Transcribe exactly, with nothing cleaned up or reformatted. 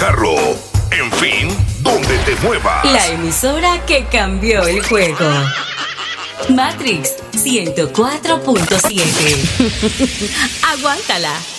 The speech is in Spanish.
carro. En fin, donde te muevas. La emisora que cambió el juego. Matrix ciento cuatro punto siete. Aguántala.